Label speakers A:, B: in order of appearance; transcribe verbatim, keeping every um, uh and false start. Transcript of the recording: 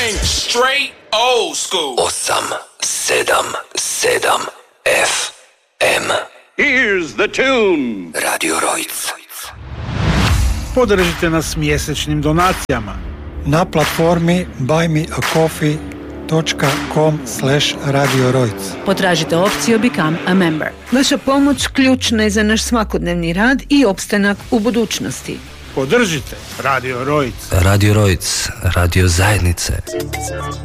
A: Bang, straight old school.
B: osam sedam sedam F M.
C: Here's the tune.
B: Radio Rojc.
D: Podržite nas mjesečnim donacijama
E: na platformi buy me a coffee dot com slash radio rojc.
F: Potražite opciju Become a Member. Vaša pomoć ključna je za naš svakodnevni rad i opstanak u budućnosti.
D: Podržite Radio Rojc.
B: Radio Rojc, radio zajednice.